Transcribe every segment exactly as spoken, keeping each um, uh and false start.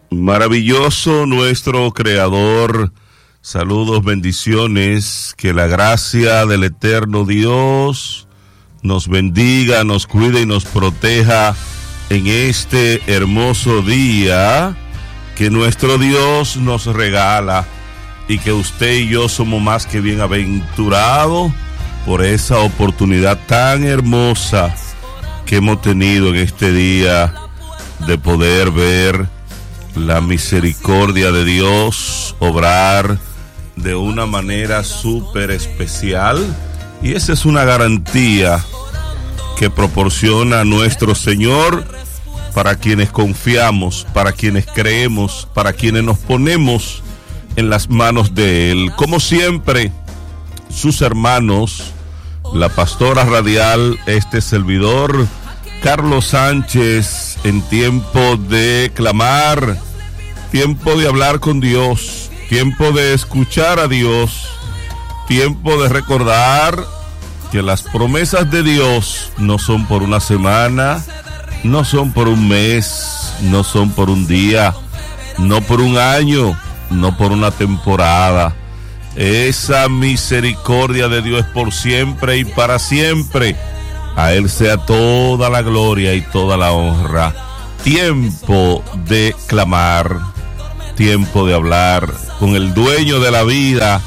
Maravilloso nuestro Creador. Saludos, bendiciones. Que la gracia del eterno Dios nos bendiga, nos cuide y nos proteja en este hermoso día que nuestro Dios nos regala, y que usted y yo somos más que bienaventurados por esa oportunidad tan hermosa que hemos tenido en este día de poder ver la misericordia de Dios obrar de una manera súper especial. Y esa es una garantía que proporciona nuestro Señor para quienes confiamos, para quienes creemos, para quienes nos ponemos en las manos de Él. Como siempre, sus hermanos, la pastora radial, este servidor, Carlos Sánchez, en tiempo de clamar, tiempo de hablar con Dios, tiempo de escuchar a Dios, tiempo de recordar que las promesas de Dios no son por una semana, no son por un mes, no son por un día, no por un año, no por una temporada. Esa misericordia de Dios es por siempre y para siempre. A Él sea toda la gloria y toda la honra. Tiempo de clamar, tiempo de hablar con el dueño de la vida,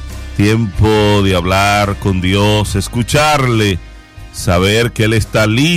tiempo de hablar con Dios, escucharle, saber que Él está libre